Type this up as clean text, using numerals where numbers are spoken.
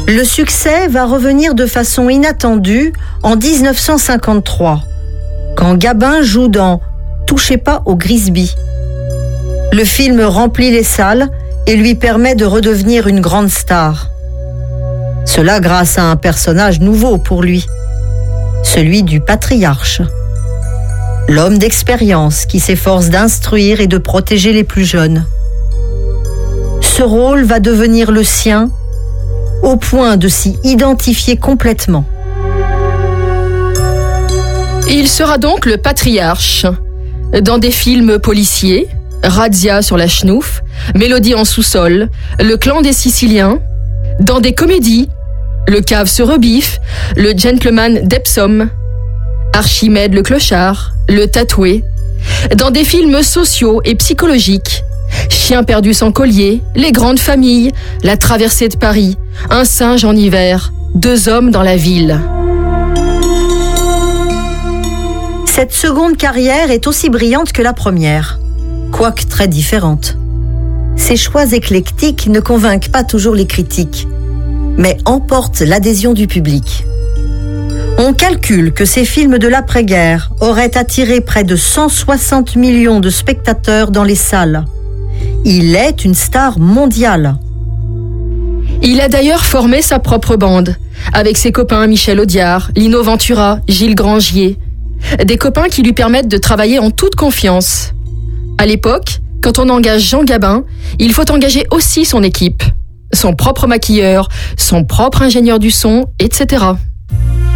Le succès va revenir de façon inattendue en 1953, quand Gabin joue dans « Touchez pas au Grisby ». Le film remplit les salles et lui permet de redevenir une grande star. Cela grâce à un personnage nouveau pour lui, celui du patriarche. L'homme d'expérience qui s'efforce d'instruire et de protéger les plus jeunes. Ce rôle va devenir le sien au point de s'y identifier complètement. Il sera donc le patriarche. Dans des films policiers, Razzia sur la Schnouf, Mélodie en sous-sol, Le clan des Siciliens. Dans des comédies, Le cave se rebiffe, Le gentleman d'Epsom, Archimède le clochard, Le tatoué. Dans des films sociaux et psychologiques, Chien perdu sans collier, Les grandes familles, La traversée de Paris, Un singe en hiver, Deux hommes dans la ville. Cette seconde carrière est aussi brillante que la première, quoique très différente. Ses choix éclectiques ne convainquent pas toujours les critiques, mais emportent l'adhésion du public. On calcule que ces films de l'après-guerre auraient attiré près de 160 millions de spectateurs dans les salles. Il est une star mondiale. Il a d'ailleurs formé sa propre bande, avec ses copains Michel Audiard, Lino Ventura, Gilles Grangier. Des copains qui lui permettent de travailler en toute confiance. À l'époque, quand on engage Jean Gabin, il faut engager aussi son équipe. Son propre maquilleur, son propre ingénieur du son, etc.